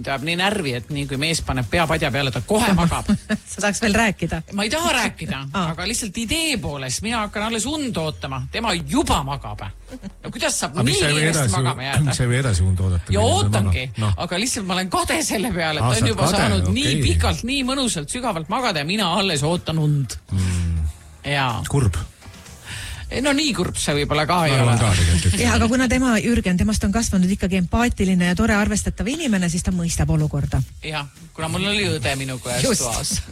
mind ajab nii närvi, et nii kui mees paneb pea padja peale, ta kohe magab. Sa tahaks veel rääkida? Ma ei taha rääkida, aga lihtsalt idee poolest mina hakkan alles und ootama. Tema juba magab. No kuidas saab nii kiiresti magama jääda? Miks sa ei või edasi und oodata? Ja ootangi, aga lihtsalt ma olen kade selle peale, et ta on juba saanud nii pikalt, nii mõnusalt, sügavalt magada ja mina alles ootan und. Kurb. No nii kurb see võib-olla ka ei ole. Ja, aga kuna Jürgen, temast on kasvanud ikkagi empaatiline ja tore arvestatav inimene, siis ta mõistab olukorda. Jah, kuna mul oli õde minuga ühes toas.